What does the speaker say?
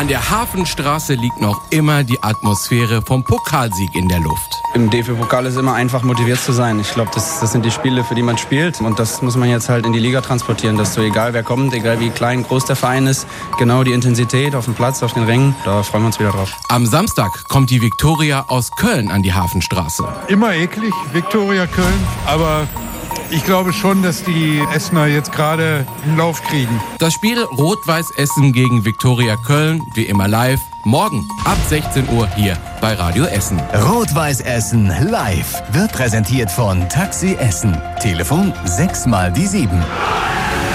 An der Hafenstraße liegt noch immer die Atmosphäre vom Pokalsieg in der Luft. Im DFB-Pokal ist immer einfach motiviert zu sein. Ich glaube, das sind die Spiele, für die man spielt. Und das muss man jetzt halt in die Liga transportieren, dass so egal wer kommt, egal wie klein, groß der Verein ist, genau die Intensität auf dem Platz, auf den Rängen, da freuen wir uns wieder drauf. Am Samstag kommt die Viktoria aus Köln an die Hafenstraße. Immer eklig, Viktoria Köln, aber ich glaube schon, dass die Essener jetzt gerade einen Lauf kriegen. Das Spiel Rot-Weiß Essen gegen Viktoria Köln, wie immer live, morgen ab 16 Uhr hier bei Radio Essen. Rot-Weiß Essen live wird präsentiert von Taxi Essen. Telefon 6 mal die 7.